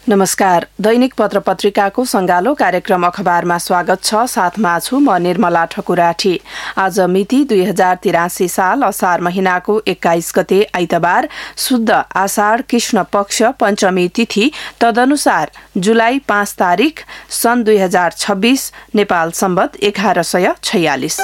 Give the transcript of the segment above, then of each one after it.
नमस्कार। दैनिक पत्र पत्रिकाको संगालो कार्यक्रम अखबारमा स्वागत छ। साथमा छु म निर्मला ठकुराठी। आज मिति 2083 साल असार महिनाको 21 गते आइतबार, शुद्ध आषाढ कृष्ण पक्ष पञ्चमी तिथि, तदनुसार जुलाई 5 तारिक सन् 2026 नेपाल सम्वत 1146।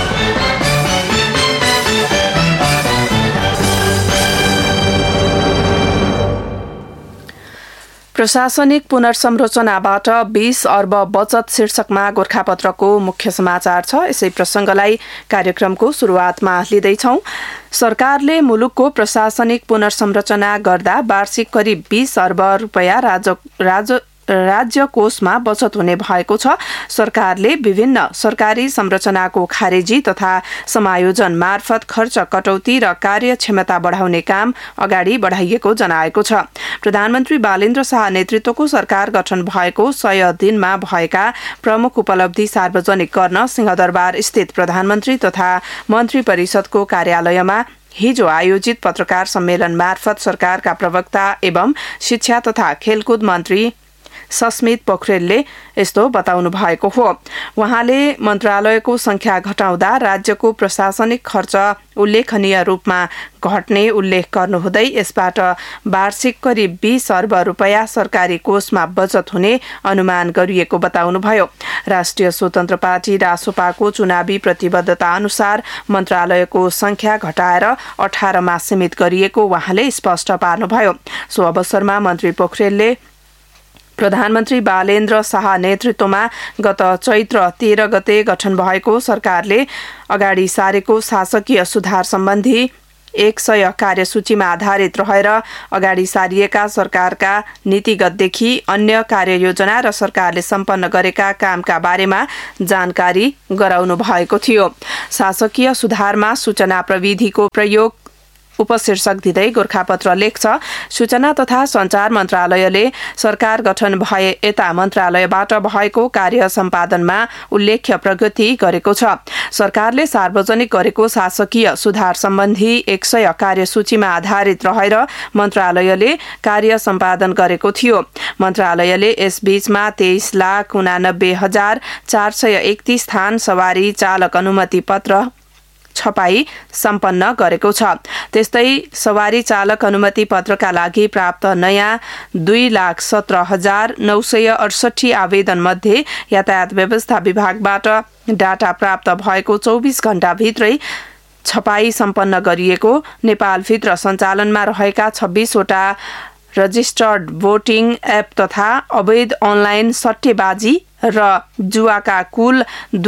प्रशासनिक पुनर्संरचनाबाट 20 अर्ब बचत शीर्षकमा गोरखापत्रको मुख्य समाचार छ। यसै प्रसंगलाई कार्यक्रमको सुरुवातमा लिँदैछौं। सरकारले मुलुकको प्रशासनिक पुनर्संरचना गर्दा वार्षिक करिब 20 अर्ब रुपैयाँ राज्य कोषमा बचत हुने भएको छ। सरकारले विभिन्न सरकारी संरचनाको खारेजी तथा समायोजन मार्फत खर्च कटौती र कार्यक्षमता बढाउने काम अगाडि बढाइएको जनाएको छ। प्रधानमन्त्री बालेन्द्र शाह नेतृत्वको सरकार गठन भएको 100 दिनमा भएका प्रमुख उपलब्धि सार्वजनिक गर्न सिंहदरबार स्थित प्रधानमन्त्री तथा मन्त्री परिषदको कार्यालयमा हिजो आयोजित पत्रकार सम्मेलन मार्फत सरकारका प्रवक्ता एवं शिक्षा तथा खेलकुद मन्त्री सस्मित पोखरेलले यस्तो बताउनु भएको हो। उहाँले मन्त्रालयको संख्या घटाउँदा राज्यको प्रशासनिक खर्च उल्लेखनीय रूपमा घट्ने उल्लेख गर्नुहुँदै यसबाट वार्षिक करिब 20 अर्ब रुपैयाँ सरकारी कोषमा बचत हुने अनुमान गरिएको बताउनुभयो। राष्ट्रिय स्वतन्त्र पार्टी रासोपाको चुनावी प्रतिबद्धता अनुसार मन्त्रालयको संख्या घटाएर 18 मा सीमित गरिएको उहाँले स्पष्ट पार्नुभयो। सो अवसरमा मन्त्री पोखरेलले प्रधानमन्त्री बालेन्द्र शाह नेतृत्वमा गत चैत्र 13 गते गठन भएको सरकारले अगाडि सारेको शासकीय सुधार सम्बन्धी 100 कार्यसूचीमा आधारित रहेर अगाडि सारिएका सरकारका नीतिगतदेखि अन्य कार्ययोजना र सरकारले सम्पन्न गरेका कामका बारेमा जानकारी गराउनु भएको थियो। शासकीय सुधारमा सूचना प्रविधिको प्रयोग उपशीर्षक दिँदै गोरखापत्र लेख्छ, सूचना तथा सञ्चार मन्त्रालयले सरकार गठन भए यता मन्त्रालयबाट भएको कार्य सम्पादनमा उल्लेख्य प्रगति गरेको छ। सरकारले सार्वजनिक गरेको शासकीय सुधार सम्बन्धी 100 कार्यसूचीमा आधारित रहेर मन्त्रालयले कार्य सम्पादन गरेको थियो। मन्त्रालयले यसबीचमा 23,89,431 स्थान सवारी चालक अनुमति पत्र छपाई सम्पन्न गरेको छ। त्यस्तै सवारी चालक अनुमति पत्रका लागि प्राप्त नयाँ 2,17,968 आवेदन मध्ये यातायात व्यवस्था विभागबाट डाटा प्राप्त भएको 24 घण्टाभित्रै छपाई सम्पन्न गरिएको, नेपालभित्र सञ्चालनमा रहेका 26 वटा रजिस्टर्ड भोटिङ एप तथा अवैध अनलाइन सट्टेबाजी र जुवाका कुल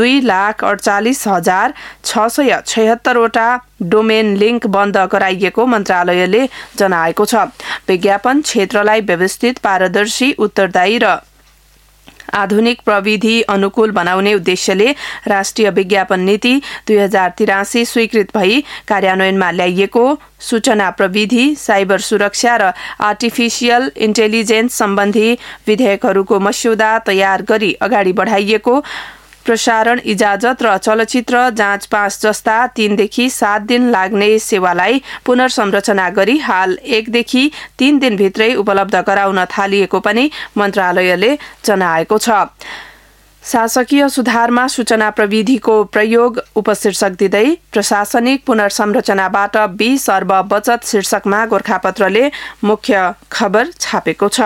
2,48,676 वटा डोमेन लिङ्क बन्द गराइएको मन्त्रालयले जनाएको छ। विज्ञापन क्षेत्रलाई व्यवस्थित, पारदर्शी, उत्तरदायी र आधुनिक प्रविधि अनुकूल बनाउने उद्देश्यले राष्ट्रिय विज्ञापन नीति 2083 स्वीकृत भई कार्यान्वयनमा ल्याइएको सूचना प्रविधि, साइबर सुरक्षा र आर्टिफिसियल इन्टेलिजेन्स सम्बन्धी विधेयकहरूको मस्यौदा तयार गरी अगाडि बढाइएको, प्रसारण इजाजत र चलचित्र जाँच पास जस्ता 3 देखि 7 दिन लाग्ने सेवालाई पुनर्संरचना गरी हाल 1 देखि 3 दिनभित्रै उपलब्ध गराउन थालिएको पनि मन्त्रालयले जनाएको छ। शासकीय सुधारमा सूचना प्रविधिको प्रयोग उपशीर्षक दिँदै प्रशासनिक पुनर्संरचनाबाट 20 अर्ब बचत शीर्षकमा गोरखापत्रले मुख्य खबर छापेको छ।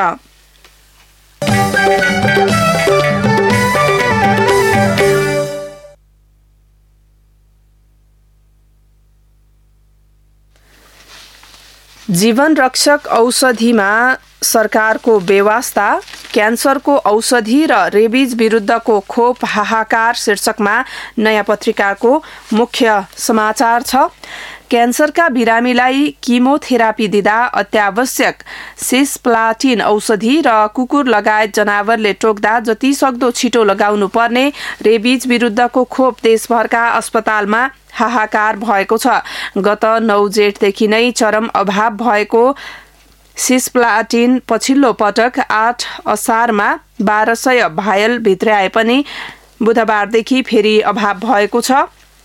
जीवन रक्षक औषधिमा सरकारको बेवास्ता, क्यान्सरको औषधि र रेबिज विरुद्धको खोप हाहाकार शीर्षकमा नयाँ पत्रिकाको मुख्य समाचार छ। क्यान्सरका बिरामीलाई किमोथेरापी दिँदा अत्यावश्यक सिस्प्लाटिन औषधि र कुकुर लगायत जनावरले टोक्दा जति सक्दो छिटो लगाउनु पर्ने रेबिज विरुद्धको खोप देशभरका अस्पतालमा हाहाकार भएको छ। गत 9 जेठदेखि नै चरम अभाव भएको सिस्प्लाटिन पछिल्लो पटक 8 असारमा 1200 भायल भित्राए पनि बुधबारदेखि फेरि अभाव भएको छ।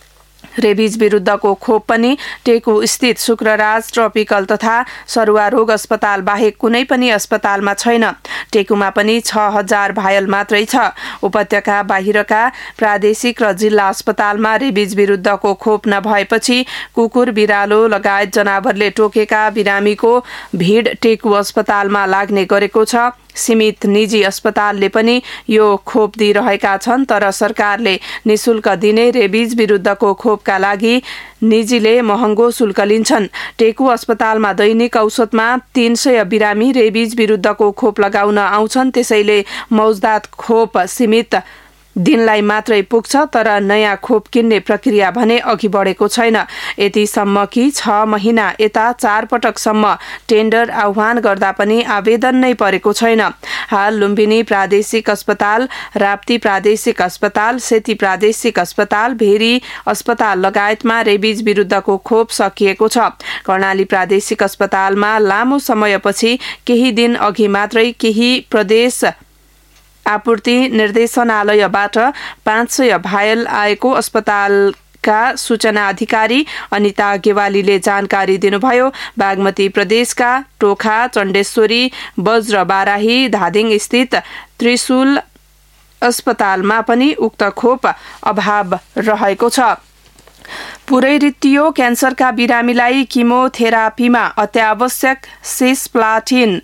रेबिज विरुद्धको खोप पनि टेकु स्थित शुक्रराज ट्रपिकल तथा सरुवा रोग अस्पताल बाहेक कुनै पनि अस्पतालमा छैन। टेकुमा पनि 6000 भायल मात्रै छ। उपत्यका बाहिरका प्रादेशिक र जिल्ला अस्पतालमा रेबिज विरुद्धको खोप नभएपछि कुकुर बिरालो लगायत जनावरले टोकेका बिरामीको भीड टेकु अस्पतालमा लाग्ने गरेको छ। सीमित निजी अस्पतालले पनि यो खोप दिइरहेका छन्, तर सरकारले निशुल्क दिने रेबिज विरुद्धको खोपका लागि निजीले महँगो शुल्क लिन्छन्। टेकु अस्पतालमा दैनिक औसतमा 300 बिरामी रेबिज विरुद्धको खोप लगाउन आउँछन्। त्यसैले मौजदात खोप सीमित दिनलाई मात्रै पुग्छ, तर नयाँ खोप किन्ने प्रक्रिया भने अघि बढेको छैन। यतिसम्म कि 6 महिना यता 4 पटकसम्म टेन्डर आह्वान गर्दा पनि आवेदन नै परेको छैन। हाल लुम्बिनी प्रादेशिक अस्पताल, राप्ती प्रादेशिक अस्पताल, सेती प्रादेशिक अस्पताल, भेरी अस्पताल लगायतमा रेबिज विरुद्धको खोप सकिएको छ। कर्णाली प्रादेशिक अस्पतालमा लामो समयपछि केही दिन अघि मात्रै केही प्रदेश आपूर्ति निर्देशनालयबाट 500 भायल आएको अस्पतालका सूचना अधिकारी अनिता गेवालीले जानकारी दिनुभयो। बागमती प्रदेशका टोखा, चण्डेश्वरी, बज्र बाराही, धादिङ स्थित त्रिशूल अस्पतालमा पनि उक्त खोप अभाव रहेको छ। पुरै रित्तियो क्यान्सरका बिरामीलाई किमोथेरापीमा अत्यावश्यक सिस्प्लाटिन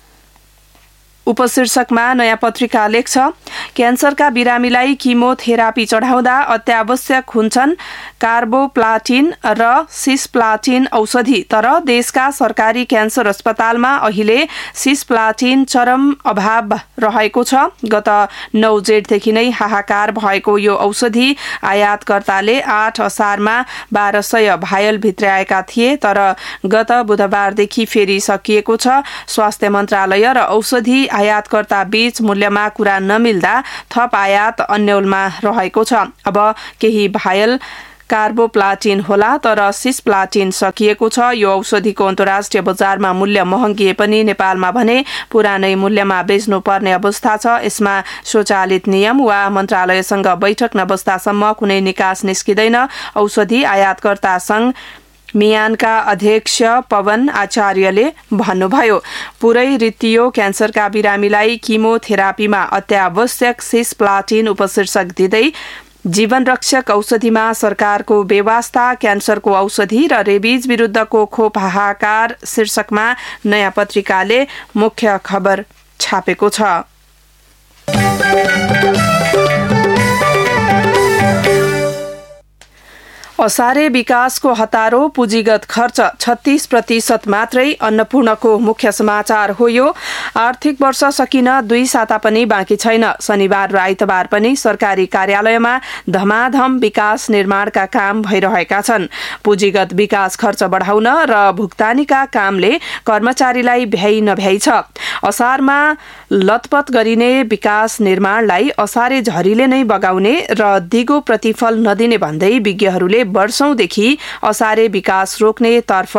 उपशीर्षकमा नयाँ पत्रिका लेख्छ। क्यान्सरका बिरामीलाई किमोथेरापी चढाउँदा अत्यावश्यक हुन्छन् कार्बोप्लाटिन र सिस्प्लाटिन औषधि, तर देशका सरकारी क्यान्सर अस्पतालमा अहिले सिस्प्लाटिन चरम अभाव रहेको छ। गत 9 जेठदेखि नै हाहाकार भएको यो औषधि आयातकर्ताले 8 असारमा 1200 भायल भित्राएका थिए, तर गत बुधबारदेखि फेरि सकिएको छ। स्वास्थ्य मन्त्रालय र औषधि आयातकर्ता बीच मूल्यमा कुरा नमिल्दा थप आयात अन्यलमा रहेको छ। अब केही भायल कार्बोप्लाटिन होला, तर सिस्प्लाटिन सकिएको छ। यो औषधिको अन्तर्राष्ट्रिय बजारमा मूल्य महँगिए पनि नेपालमा भने पुरानै मूल्यमा बेच्नुपर्ने अवस्था छ। यसमा स्वचालित नियम वा मन्त्रालयसँग बैठक नबस्दासम्म कुनै निकास निस्किँदैन। औषधि आयातकर्ता संघ मियानका अध्यक्ष पवन आचार्यले भन्नुभयो। पुरै रित्तियो क्यान्सरका बिरामीलाई किमोथेरापीमा अत्यावश्यक सिस्प्लाटिन उपशीर्षक दिँदै जीवनरक्षक औषधिमा सरकारको बेवास्ता, क्यान्सरको औषधि र रेबिज विरुद्धको खोप हाहाकार शीर्षकमा नयाँ पत्रिकाले मुख्य खबर छापेको छ। असारे विकासको हतारो, पुँजीगत खर्च 36% मात्रै। अन्नपूर्णको मुख्य समाचार हो यो। आर्थिक वर्ष सकिन 2 साता पनि बाँकी छैन। शनिबार र आइतबार पनि सरकारी कार्यालयमा धमाधम विकास निर्माणका काम भइरहेका छन्। पुँजीगत विकास खर्च बढाउन र भुक्तानीका कामले कर्मचारीलाई भ्याइ नभ्याइ छ। असारमा लतपत गरिने विकास निर्माणलाई असारे झरीले नै बगाउने र दिगो प्रतिफल नदिने भन्दै विज्ञहरूले वर्षौंदेखि असारे विकास रोक्ने तर्फ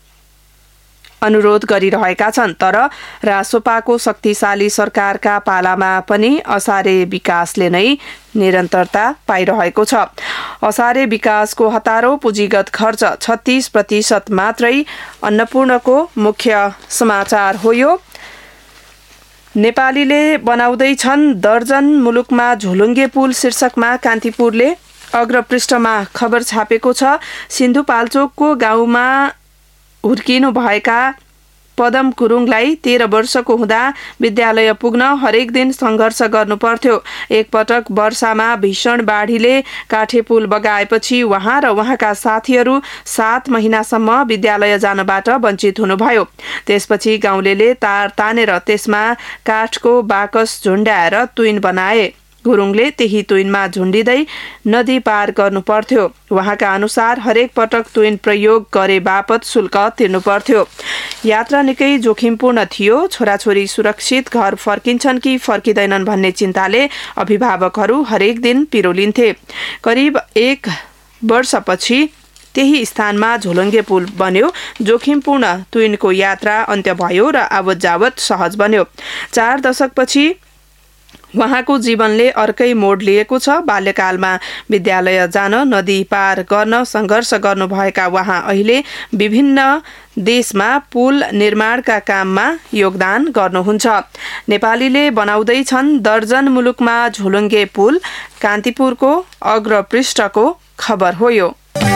अनुरोध गरिरहेका छन्। तर रासोपाको शक्तिशाली सरकारका पालामा पनि असारे विकासले नै निरन्तरता पाइरहेको छ। असारे विकासको हतारो, पुँजीगत खर्च 36% मात्रै। अन्नपूर्णको मुख्य समाचार हो यो। नेपालीले बनाउँदैछन् दर्जन मुलुकमा झोलुङ्गे पुल शीर्षकमा कान्तिपुरले अग्रपृष्ठमा खबर छापेको छ। सिन्धुपाल्चोकको गाउँमा हुर्किनु भएका पदम गुरुङलाई 13 वर्षको हुँदा विद्यालय पुग्न हरेक दिन सङ्घर्ष गर्नु पर्थ्यो। एकपटक वर्षामा भीषण बाढीले काठे पुल बगाएपछि उहाँ र उहाँका साथीहरू 7 महिनासम्म विद्यालय जानबाट वञ्चित हुनुभयो। त्यसपछि गाउँलेले तार तानेर त्यसमा काठको बाकस झुण्डाएर तुइन बनाए। गुरुङले त्यही तुइनमा झुण्डिँदै नदी पार गर्नु पर्थ्यो। उहाँका अनुसार हरेक पटक तुइन प्रयोग गरे बापत शुल्क तिर्नु पर्थ्यो। यात्रा निकै जोखिमपूर्ण थियो। छोराछोरी सुरक्षित घर फर्किन्छन् कि फर्किँदैनन् भन्ने चिन्ताले अभिभावकहरू हरेक दिन पिरोलिन्थे। करिब 1 वर्षपछि त्यही स्थानमा झोलुङ्गे पुल बन्यो। जोखिमपूर्ण तुइनको यात्रा अन्त्य भयो र आवत जावत सहज बन्यो। 4 दशकपछि उहाँको जीवनले अर्कै मोड लिएको छ। बाल्यकालमा विद्यालय जान, नदी पार गर्न सङ्घर्ष गर्नुभएका उहाँ अहिले विभिन्न देशमा पुल निर्माणका काममा योगदान गर्नुहुन्छ। नेपालीले बनाउँदैछन् दर्जन मुलुकमा झोलुङ्गे पुल। कान्तिपुरको अग्रपृष्ठको खबर हो यो।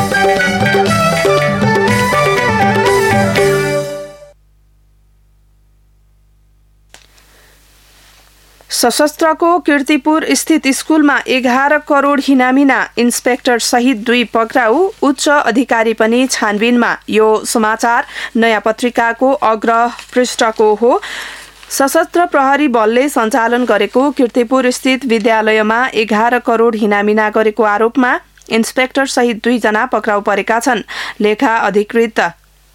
सशस्त्रको कीर्तिपुर स्थित स्कुलमा 11 करोड हिनामिना, इन्सपेक्टर सहित 2 पक्राउ, उच्च अधिकारी पनि छानबिनमा। यो समाचार नयाँ पत्रिकाको अग्र पृष्ठको हो। सशस्त्र प्रहरी बलले सञ्चालन गरेको कीर्तिपुर स्थित विद्यालयमा 11 करोड हिनामिना गरेको आरोपमा इन्सपेक्टर सहित 2 जना पक्राउ परेका छन्। लेखा अधिकृत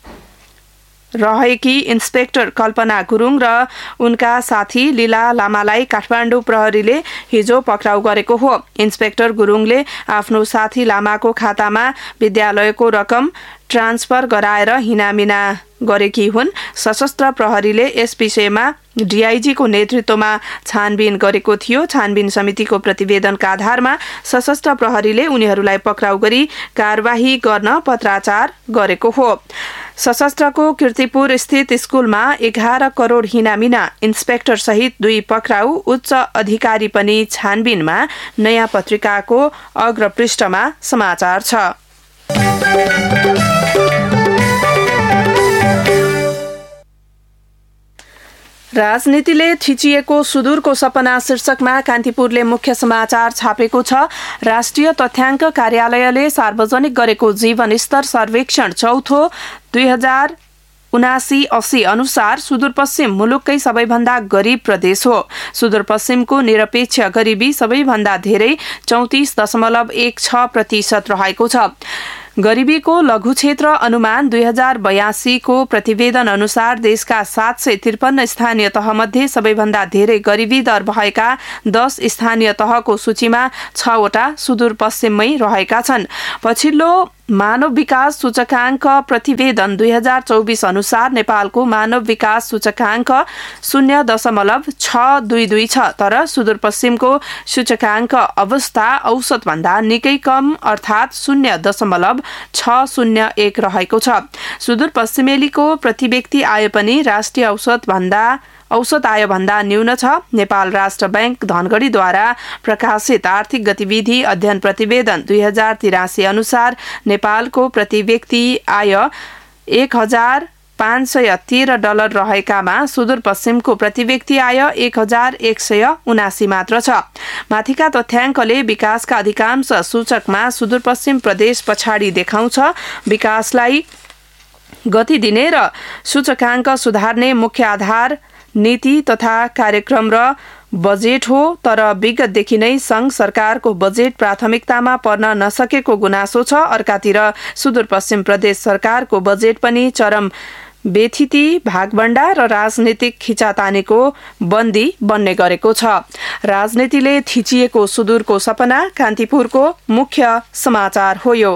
रहेकी इन्सपेक्टर कल्पना गुरुङ र उनका साथी लीला लामालाई काठमाडौँ प्रहरीले हिजो पक्राउ गरेको हो। इन्सपेक्टर गुरुङले आफ्नो साथी लामाको खातामा विद्यालयको रकम ट्रान्सफर गराएर हिनामिना गरेकी हुन्। सशस्त्र प्रहरीले यस विषयमा डीआईजीको नेतृत्वमा छानबिन गरेको थियो। छानबिन समितिको प्रतिवेदनका आधारमा सशस्त्र प्रहरीले उनीहरूलाई पक्राउ गरी कारबाही गर्न पत्राचार गरेको हो। सशस्त्रको कीर्तिपुर स्थित स्कुलमा 11 करोड हिनामिना, इन्सपेक्टर सहित 2 पक्राउ, उच्च अधिकारी पनि छानबिनमा। नयाँ पत्रिकाको अग्रपृष्ठमा समाचार छ। राजनीतिले थिचिएको सुदूरको सपना शीर्षकमा कान्तिपुरले मुख्य समाचार छापेको छ। राष्ट्रिय तथ्याङ्क कार्यालयले सार्वजनिक गरेको जीवन स्तर सर्वेक्षण चौथो 2079-80 अनुसार सुदूरपश्चिम मुलुककै सबैभन्दा गरिब प्रदेश हो। सुदूरपश्चिमको निरपेक्ष गरिबी सबैभन्दा धेरै 34.16% रहेको छ। गरिबीको लघु क्षेत्र अनुमान 2082 को प्रतिवेदन अनुसार देशका 753 स्थानीय तहमध्ये सबैभन्दा धेरै गरिबी दर भएका 10 स्थानीय तहको सूचीमा 6 वटा सुदूरपश्चिममै रहेका छन्। पछिल्लो मानव विकास सूचकाङ्क प्रतिवेदन 2024 अनुसार नेपालको मानव विकास सूचकाङ्क 0.622 छ, तर सुदूरपश्चिमको सूचकाङ्क अवस्था औसतभन्दा निकै कम अर्थात् 0.601 रहेको छ। सुदूरपश्चिमेलीको प्रति व्यक्ति आय पनि राष्ट्रिय औसत आयभन्दा न्यून छ। नेपाल राष्ट्र बैंक धनगढीद्वारा प्रकाशित आर्थिक गतिविधि अध्ययन प्रतिवेदन 2083 अनुसार नेपालको प्रति व्यक्ति आय $1,513 रहेकामा सुदूरपश्चिमको प्रति व्यक्ति आय 1,179 मात्र छ। माथिका तथ्याङ्कले विकासका अधिकांश सूचकमा सुदूरपश्चिम प्रदेश पछाडि देखाउँछ। विकासलाई गति दिने र सूचकाङ्क सुधार्ने मुख्य आधार नीति तथा कार्यक्रम र बजेट हो, तर विगतदेखि नै संघ सरकारको बजेट प्राथमिकतामा पर्न नसकेको गुनासो छ। अर्कातिर सुदूरपश्चिम प्रदेश सरकारको बजेट पनि चरम बेथिती, भागभण्डा र राजनीतिक खिचातानीको बन्दी बन्ने गरेको छ। राजनीतिले थिचिएको सुदूरको सपना कान्तिपुरको मुख्य समाचार हो यो।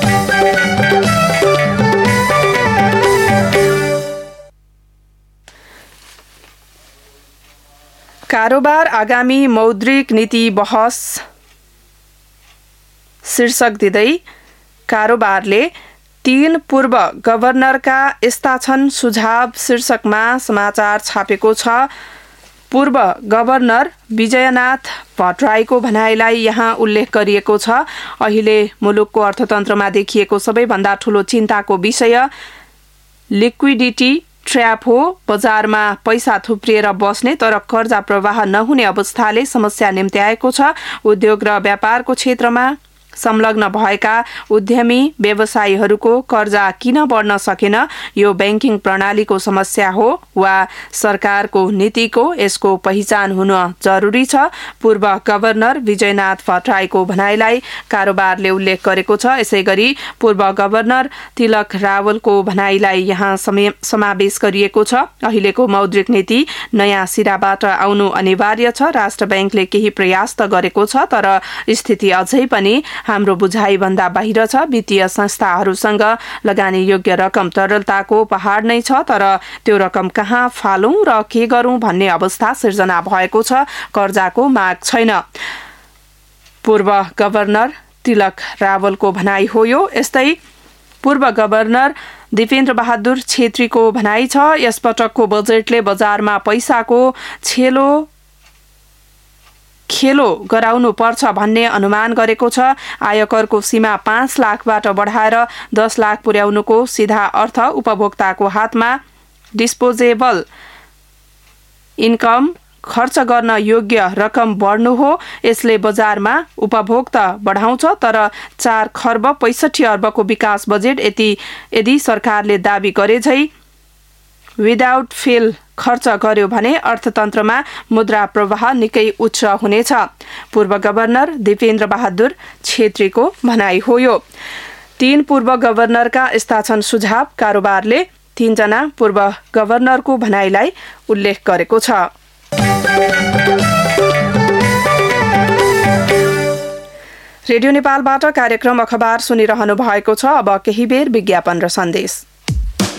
कारोबार आगामी मौद्रिक नीति बहस शीर्षक दिँदै कारोबारले 3 पूर्व गभर्नरका यस्ता छन् सुझाव शीर्षकमा समाचार छापेको छ। पूर्व गभर्नर विजयनाथ भट्टराईको भनाइलाई यहाँ उल्लेख गरिएको छ। अहिले मुलुकको अर्थतन्त्रमा देखिएको सबैभन्दा ठूलो चिन्ताको विषय लिक्विडिटी ट्र्याप हो। बजारमा पैसा थुप्रिएर बस्ने तर कर्जा प्रवाह नहुने अवस्थाले समस्या निम्त्याएको छ। उद्योग र व्यापारको क्षेत्रमा संलग्न भएका उद्यमी व्यवसायीहरूको कर्जा किन बढ्न सकेन, यो बैंकिङ प्रणालीको समस्या हो वा सरकारको नीतिको, यसको पहिचान हुन जरुरी छ। पूर्व गभर्नर विजयनाथ भट्टराईको भनाइलाई कारोबारले उल्लेख गरेको छ। यसैगरी पूर्व गभर्नर तिलक रावलको भनाइलाई यहाँ समावेश गरिएको छ। अहिलेको मौद्रिक नीति नयाँ सिराबाट आउनु अनिवार्य छ। राष्ट्र बैंकले केही प्रयास त गरेको छ, तर स्थिति अझै पनि हाम्रो बुझाइभन्दा बाहिर छ। वित्तीय संस्थाहरूसँग लगानी योग्य रकम तरलताको पहाड नै छ, तर त्यो रकम कहाँ फालौं र के गरौं भन्ने अवस्था सिर्जना भएको छ। कर्जाको माग छैन। पूर्व गभर्नर तिलक रावलको भनाई हो यो। यस्तै पूर्व गभर्नर दिपेन्द्र बहादुर छेत्रीको भनाई छ। यस पटकको बजेटले बजारमा पैसाको खेलो गराउनु पर्छ भन्ने अनुमान गरेको छ। आयकरको सीमा 5 लाखबाट बढाएर 10 लाख पुर्याउनुको सीधा अर्थ उपभोक्ताको हातमा डिस्पोजेबल इन्कम खर्च गर्न योग्य रकम बढ्नु हो। यसले बजारमा उपभोक्ता बढाउँछ, तर 4 खर्ब 65 अर्बको विकास बजेट यदि सरकारले दाबी गरे झै विदाउट फेल खर्च गर्यो भने अर्थतन्त्रमा मुद्रा प्रवाह निकै उच्च हुनेछ। पूर्व गभर्नर दिपेन्द्र बहादुर छेत्रीको भनाई हो यो। 3 पूर्व गभर्नरका यस्ता छन् सुझाव। कारोबारले 3 जना पूर्व गभर्नरको भनाईलाई उल्लेख गरेको छ। रेडियो नेपालबाट कार्यक्रम अखबार सुनिरहनु भएको छ। अब केही बेर विज्ञापन र सन्देश।